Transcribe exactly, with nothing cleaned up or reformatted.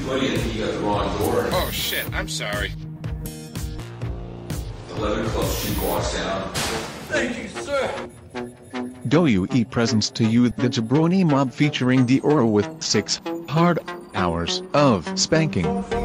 twenty, I think you got the wrong door. Oh shit, I'm sorry. eleven Club Street walks down. Thank you, sir. W E presents to you the Jabroni Mob featuring Dior with six hard hours of spanking.